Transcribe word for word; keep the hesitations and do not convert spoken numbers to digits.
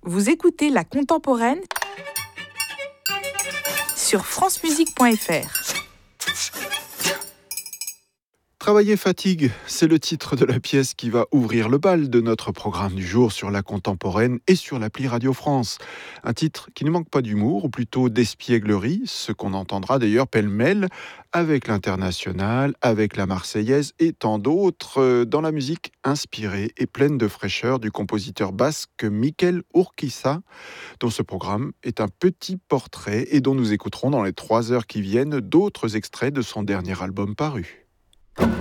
Vous écoutez La Contemporaine sur francemusique point f r. Travailler fatigue, c'est le titre de la pièce qui va ouvrir le bal de notre programme du jour sur La Contemporaine et sur l'appli Radio France. Un titre qui ne manque pas d'humour, ou plutôt d'espièglerie, ce qu'on entendra d'ailleurs pêle-mêle avec l'Internationale, avec la Marseillaise et tant d'autres dans la musique inspirée et pleine de fraîcheur du compositeur basque Mikel Urquiza, dont ce programme est un petit portrait et dont nous écouterons dans les trois heures qui viennent d'autres extraits de son dernier album paru.